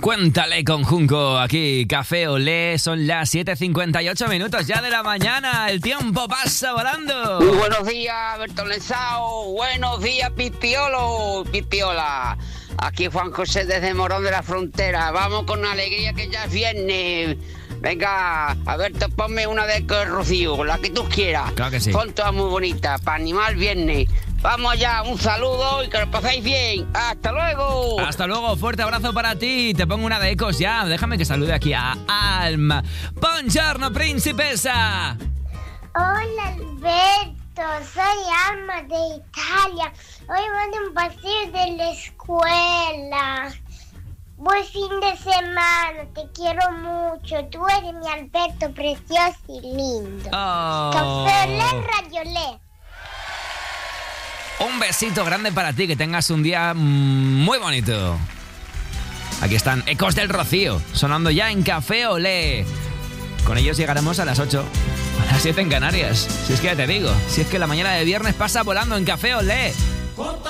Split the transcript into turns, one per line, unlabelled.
Cuéntale con Junco, aquí Café Olé, son las 7:58 minutos ya de la mañana, el tiempo pasa volando.
Muy buenos días, Bertolezao, buenos días, Pipiola. Aquí Juan José desde Morón de la Frontera, vamos con alegría que ya es viernes. Venga, Alberto, ponme una de Rocío, la que tú quieras.
Claro que sí.
Son todas muy bonitas, para animar el viernes. Vamos ya, un saludo y que lo paséis bien. ¡Hasta luego!
Hasta luego, fuerte abrazo para ti. Te pongo una de Ecos ya. Déjame que salude aquí a Alma. Buongiorno, principessa.
Hola, Alberto. Soy Alma de Italia. Hoy mando un paseo de la escuela. Buen fin de semana. Te quiero mucho. Tú eres mi Alberto precioso y lindo. Café Olé, Radio Olé.
Un besito grande para ti, que tengas un día muy bonito. Aquí están Ecos del Rocío, sonando ya en Café Olé. Con ellos llegaremos a las 8, a las 7 en Canarias. Si es que ya te digo, si es que la mañana de viernes pasa volando en Café Olé.